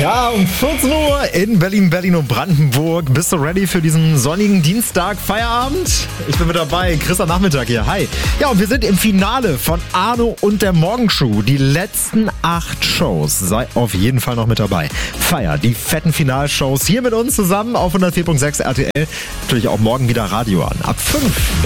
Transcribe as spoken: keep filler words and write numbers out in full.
Ja, um vierzehn Uhr in Berlin, Berlin und Brandenburg. Bist du ready für diesen sonnigen Dienstag Feierabend? Ich bin mit dabei, Chris am Nachmittag hier. Hi. Ja, und wir sind im Finale von Arno und der Morgenshow. Die letzten acht Shows. Sei auf jeden Fall noch mit dabei. Feier die fetten Finalshows hier mit uns zusammen auf hundertvier Komma sechs R T L. Natürlich auch morgen wieder Radio an. Ab fünf.